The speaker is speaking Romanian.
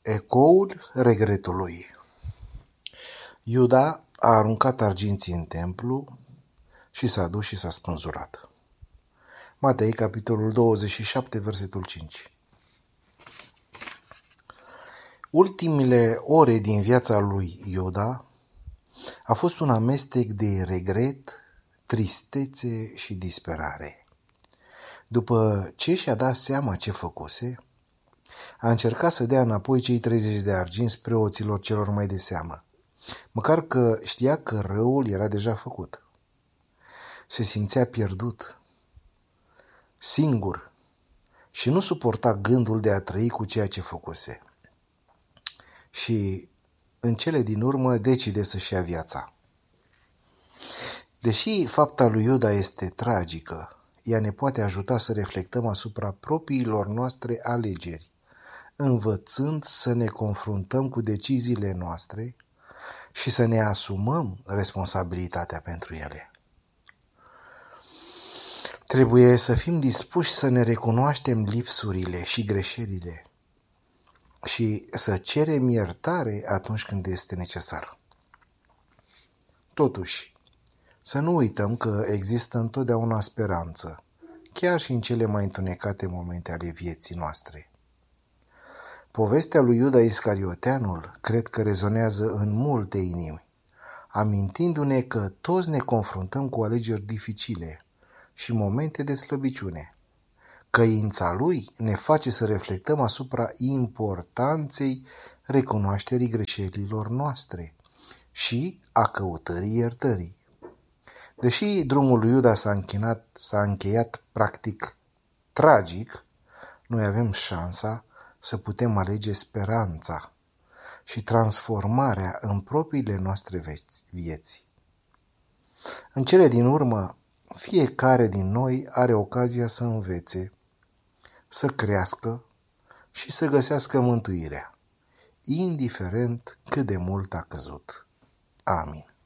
Ecoul regretului. Iuda a aruncat arginții în templu și s-a dus și s-a spânzurat. Matei, capitolul 27, versetul 5. Ultimele ore din viața lui Iuda a fost un amestec de regret, tristețe și disperare. După ce și-a dat seama ce făcuse, a încercat să dea înapoi cei 30 de arginți preoților celor mai de seamă, măcar că știa că răul era deja făcut. Se simțea pierdut, singur și nu suporta gândul de a trăi cu ceea ce făcuse. Și în cele din urmă decide să-și ia viața. Deși fapta lui Iuda este tragică, ea ne poate ajuta să reflectăm asupra propriilor noastre alegeri, învățând să ne confruntăm cu deciziile noastre și să ne asumăm responsabilitatea pentru ele. Trebuie să fim dispuși să ne recunoaștem lipsurile și greșelile și să cerem iertare atunci când este necesar. Totuși, să nu uităm că există întotdeauna speranță, chiar și în cele mai întunecate momente ale vieții noastre. Povestea lui Iuda Iscarioteanul cred că rezonează în multe inimi, amintindu-ne că toți ne confruntăm cu alegeri dificile și momente de slăbiciune. Căința lui ne face să reflectăm asupra importanței recunoașterii greșelilor noastre și a căutării iertării. Deși drumul lui Iuda s-a încheiat practic tragic, noi avem șansa să putem alege speranța și transformarea în propriile noastre vieți. În cele din urmă, fiecare din noi are ocazia să învețe, să crească și să găsească mântuirea, indiferent cât de mult a căzut. Amin.